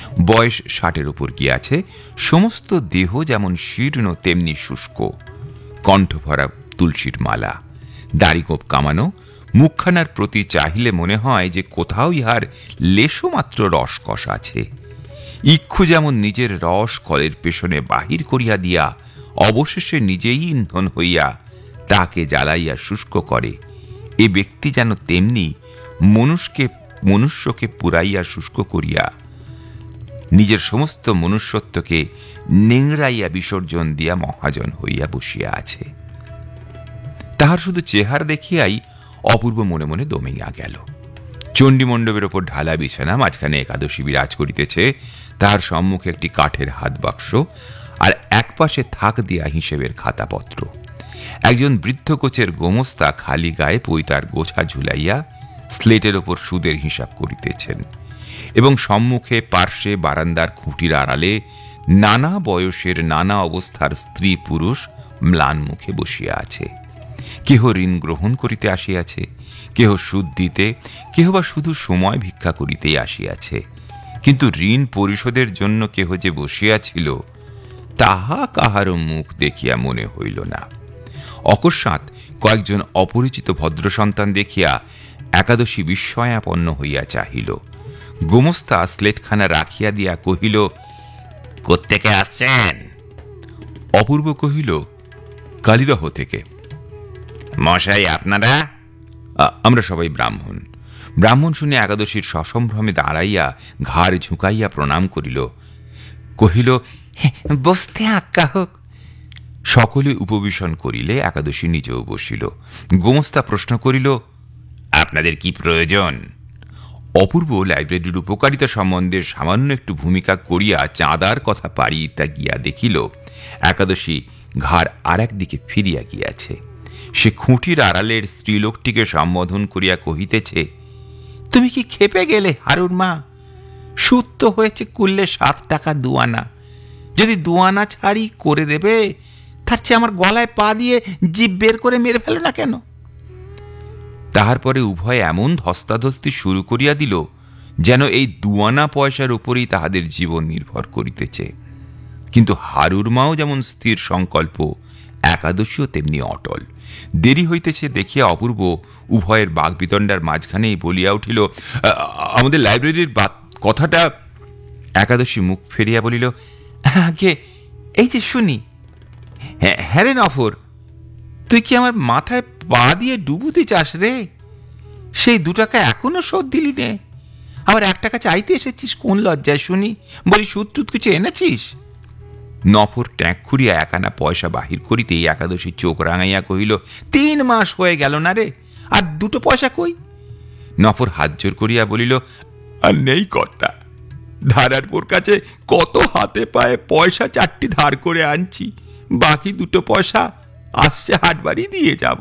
বয়স ৬০-এর উপর গিয়াছে, সমস্ত দেহ যেমন শীর্ণ তেমনি শুষ্ক, কণ্ঠ ভরা তুলসীর মালা, দাড়িগোঁফ কামানো, মুখখানার প্রতি চাহিলে মনে হয় যে কোথাও ইহার লেশমাত্র রসকস আছে। ইক্ষু যেমন নিজের রস কলের পেছনে বাহির করিয়া দিয়া অবশেষে নিজেই ইন্ধন হইয়া তাকে জ্বালাইয়া শুষ্ক করে, এ ব্যক্তি যেন তেমনি মনুষ্যকে পুরাইয়া শুষ্ক করিয়া নিজের সমস্ত মনুষ্যত্বকে নেংড়াইয়া বিসর্জন দিয়া মহাজন হইয়া বসিয়া আছে। তাহার শুধু চেহারা দেখিয়াই অপূর্ব মনে মনে দমিয়া গেল। চণ্ডীমণ্ডপের ওপর ঢালা বিছানা, মাঝখানে একাদশী বিরাজ করিতেছে, তাহার সম্মুখে একটি কাঠের হাত বাক্স, আর একপাশে থাক দিয়া হিসেবের খাতাপত্র। একজন বৃদ্ধ কোচের গোমস্তা খালি গায়ে পৈতার গোছা ঝুলাইয়া স্লেটের ওপর সুদের হিসাব করিতেছেন, এবং সম্মুখে পার্শ্বে বারান্দার খুঁটির আড়ালে নানা বয়সের নানা অবস্থার স্ত্রী পুরুষ ম্লান মুখে বসিয়া আছে। কেহ ঋণ গ্রহণ করিতে আসিয়াছে, কেহ সুদ দিতে, কেহ বা শুধু সময় ভিক্ষা করিতেই আসিয়াছে। কিন্তু ঋণ পরিশোধের জন্য কেহ যে বসিয়াছিল তাহা কাহারও মুখ দেখিয়া মনে হইল না। অকস্মাৎ কয়েকজন অপরিচিত ভদ্র সন্তান দেখিয়া একাদশী বিস্ময়াপন্ন হইয়া চাহিল। গোমস্তা স্লেটখানা রাখিয়া দিয়া কহিল, কোত্থেকে আসছেন? অপূর্ব কহিল, কালিদহ থেকে। মশাই আপনারা? আমরা সবাই ব্রাহ্মণ। ব্রাহ্মণ শুনে একাদশীর সসম্ভ্রমে দাঁড়াইয়া ঘাড় ঝুঁকাইয়া প্রণাম করিল, কহিল, বসতে আজ্ঞা হোক। সকলে উপবেশন করিলে একাদশী নিজেও বসিল। গোমস্তা প্রশ্ন করিল, আপনাদের কি প্রয়োজন? অপূর্ব লাইব্রেরির উপকারিতা সম্বন্ধে সামান্য একটু ভূমিকা করিয়া চাঁদার কথা পাড়িয়া গিয়া দেখিল একাদশী ঘাড় আর একদিকে ফিরিয়া গিয়াছে। সে খুঁটির আড়ালের স্ত্রীলোকটিকে সম্বোধন করিয়া কহিতেছে, তুমি কি খেপে গেলে হারুর মা? সুদ তো হয়েছে কুললে 7 টাকা 2 আনা। যদি 2 আনা ছাড়ি করে দেবে, তার চেয়ে আমার গলায় পা দিয়ে জিভ বের করে মেরে ফেলো না কেন? তাহার পরে উভয় এমন ধস্তাধস্তি শুরু করিয়া দিল যেন এই 2 আনা পয়সার উপরেই তাহাদের জীবন নির্ভর করিতেছে। কিন্তু হারুর মাও যেমন স্থির সংকল্প, একাদশীও তেমনি অটল। দেরি হইতেছে দেখিয়া অপূর্ব উভয়ের বাগবিতণ্ডার মাঝখানেই বলিয়া উঠিল, আমাদের লাইব্রেরির কথাটা। একাদশী মুখ ফেরিয়া বলিল, আগে এই যে শুনি। হ্যাঁ রে নফর, তুই কি আমার মাথায় পা দিয়ে ডুবুতে চাস রে? সেই 2 টাকা এখনো শোধ দিলি নে, আবার 1 টাকা চাইতে এসেছিস কোন লজ্জায় শুনি? বলি সুদ টুদ কিছু এনেছিস? নফর ট্যাঁক খুঁড়িয়া 1 আনা পয়সা বাহির করিতেই একাদশী চোখ রাঙাইয়া কহিল, 3 মাস হয়ে গেল না রে, আর 2 পয়সা কই? নফর হাত জোর করিয়া বলিল, আর নেই কর্তা, ধারার পোর কাছে কত হাতে পায়ে পয়সা 4টি ধার করে আনছি, বাকি 2 পয়সা আসছে হাটবাড়ি দিয়ে যাব।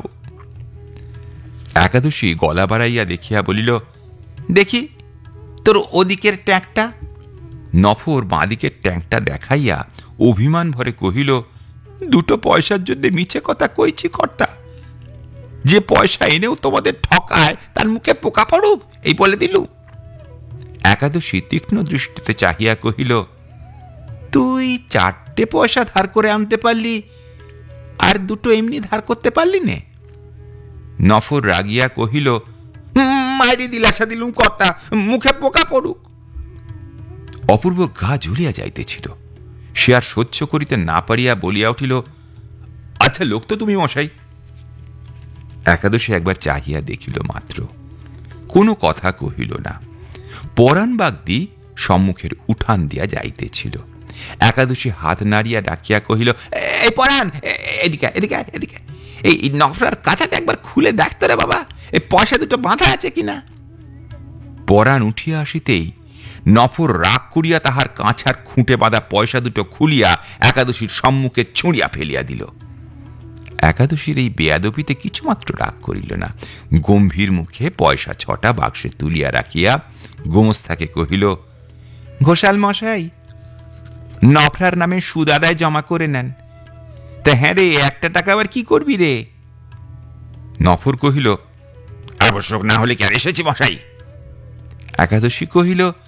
একাদশী গলা বাড়াইয়া দেখিয়া বলিল, দেখি তোর ওদিকের ট্যাঁকটা। নফর বাঁদিকের ট্যাঁকটা দেখাইয়া অভিমান ভরে কহিল, 2 পয়সার জন্য মিছে কথা কইছি কর্তা? যে পয়সা এনেও তোমাদের ঠকায় তার মুখে পোকা পড়ুক, এই বলে দিলু। একাদশী তীক্ষ্ণ দৃষ্টিতে চাহিয়া কহিল, তুই 4টে পয়সা ধার করে আনতে পারলি, আর 2 এমনি ধার করতে পারলি নে? নফর রাগিয়া কহিল, মাইরি দিলাসা দিলুম কর্তা, মুখে পোকা পড়ুক। অপূর্ব গা ঝুলিয়া যাইতেছিল। সে আর সহ্য করিতে না পারিয়া বলিয়া উঠিল, আচ্ছা লোক তো তুমি মশাই। একাদশী একবার চাহিয়া দেখিল মাত্র, কোনো কথা কহিল না। পরাণ বাগদি সম্মুখের উঠান দিয়া যাইতেছিল। একাদশী হাত নাড়িয়া ডাকিয়া কহিল, এই পরাণ, এদিকে এদিকে এদিকে, এই নফরার কাঁচাটা একবার খুলে দেখতে রে বাবা, এই পয়সা 2 বাঁধা আছে কিনা। পরাণ উঠিয়া আসিতেই নফর রাগ করিয়া তাহার কাঁচার খুঁটে বাঁধা পয়সা 2 খুলিয়া একাদশীর সম্মুখে ছুঁড়িয়া ফেলিয়া দিল। একাদশীর এই বেয়াদবিতে কিছুমাত্র রাগ করিল না। গম্ভীর মুখে পয়সা 6টা বাক্সে তুলিয়া রাখিয়া গোমস্তাকে কহিল, ঘোষাল মশাই, নফরার নামে সুদ আদায় জমা করে নেন। তা হ্যাঁ রে, 1 টাকা আবার কি করবি রে? নফর কহিল, আবশ্যক না হলে কি আর এসেছি মশাই? একাদশী কহিল,